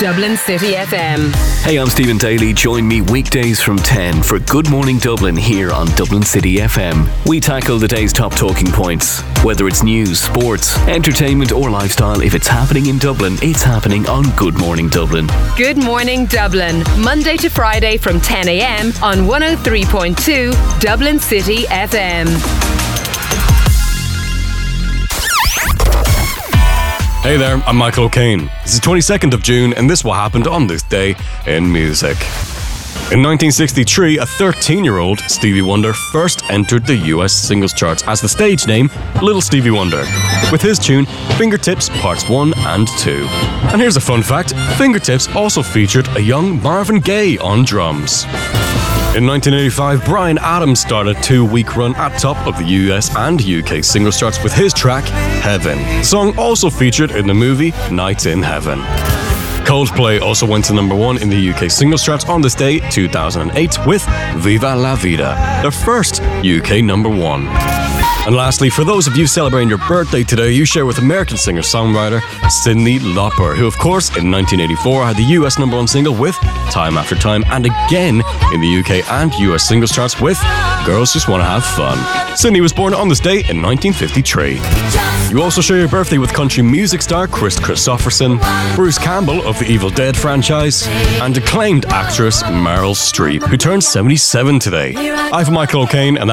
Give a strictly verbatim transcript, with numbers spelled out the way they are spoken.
Dublin City F M. Hey, I'm Stephen Daly. Join me weekdays from ten for Good Morning Dublin here on Dublin City F M. We tackle the day's top talking points. Whether it's news, sports, entertainment or lifestyle, if it's happening in Dublin, it's happening on Good Morning Dublin. Good Morning Dublin, Monday to Friday from ten a.m. on one oh three point two Dublin City F M. Hey there, I'm Michael O'Kane. It's the twenty-second of June and this is what happened on this day in music. In nineteen sixty-three, a thirteen-year-old Stevie Wonder first entered the U S singles charts as the stage name Little Stevie Wonder, with his tune Fingertips Parts one and two. And here's a fun fact, Fingertips also featured a young Marvin Gaye on drums. In nineteen eighty-five, Bryan Adams started a two-week run at top of the U S and U K singles charts with his track Heaven. The song also featured in the movie Night in Heaven. Coldplay also went to number one in the U K singles charts on this day, two thousand eight, with Viva La Vida, their first U K number one. And lastly, for those of you celebrating your birthday today, you share with American singer-songwriter Cyndi Lauper, who of course in nineteen eighty-four had the U S number one single with Time After Time, and again in the U K and U S singles charts with Girls Just Wanna Have Fun. Cyndi was born on this day in nineteen fifty-three. You also share your birthday with country music star Kris Kristofferson, Bruce Campbell of the Evil Dead franchise, and acclaimed actress Meryl Streep, who turned seventy-seven today. I'm Michael O'Kane, and